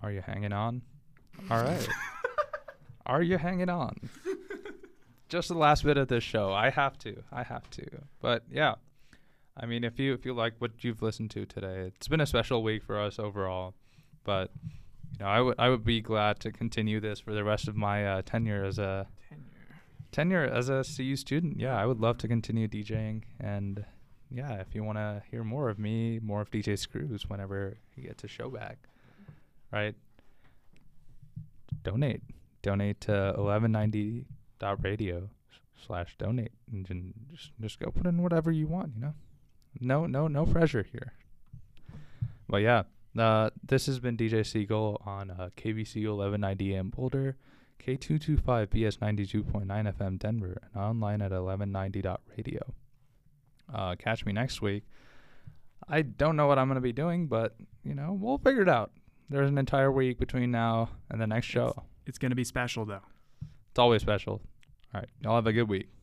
Are you hanging on? All right. Are you hanging on? Just the last bit of this show. I have to. But yeah, I mean, if you like what you've listened to today, it's been a special week for us overall. But I would be glad to continue this for the rest of my tenure as a CU student. Yeah, I would love to continue DJing, and yeah, if you want to hear more of me, more of DJ Screws whenever you get to show back, right? Donate to 1190.radio/donate, and just go put in whatever you want. No pressure here. But yeah, this has been DJ Siegel on KVCU 1190 AM Boulder, K225 BS 92.9 FM Denver, and online at 1190.radio. Catch me next week. I don't know what I'm going to be doing, but we'll figure it out. There's an entire week between now and the next show. It's going to be special, though. It's always special. All right. Y'all have a good week.